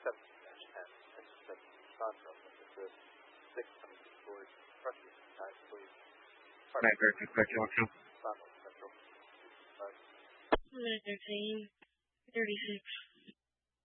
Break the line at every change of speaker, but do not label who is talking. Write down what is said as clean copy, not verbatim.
17-10, that's Sandro, this is 6 coming towards Prussia, time please.
Commander, Central.
Sandro, Central.
13, 36.